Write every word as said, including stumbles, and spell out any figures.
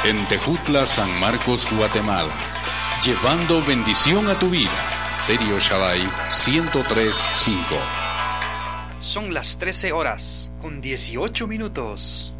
En Tejutla, San Marcos, Guatemala. Llevando bendición a tu vida. Stereo Shaddai ciento tres punto cinco. Son las trece horas con dieciocho minutos.